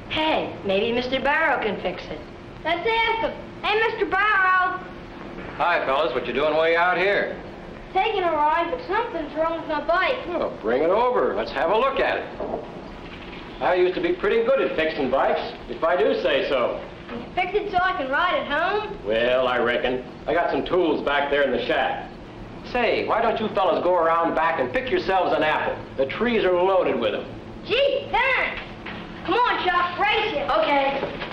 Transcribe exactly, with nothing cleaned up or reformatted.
Hey, maybe Mister Barrow can fix it. Let's ask him. Hey, Mister Barrow. Hi, fellas. What you doing way out here? Taking a ride, but something's wrong with my bike. Well, bring it over. Let's have a look at it. I used to be pretty good at fixing bikes, if I do say so. You fix it so I can ride it home? Well, I reckon. I got some tools back there in the shack. Say, why don't you fellas go around back and pick yourselves an apple? The trees are loaded with them. Gee, thanks. Come on, Chuck, race it. Okay.